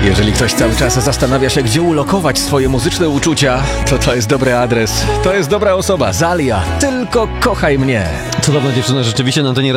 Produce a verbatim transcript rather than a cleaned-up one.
Jeżeli ktoś cały czas zastanawia się, gdzie ulokować swoje muzyczne uczucia, to to jest dobry adres. To jest dobra osoba. Zalia. Tylko kochaj mnie. Cudowna dziewczyna rzeczywiście na antenie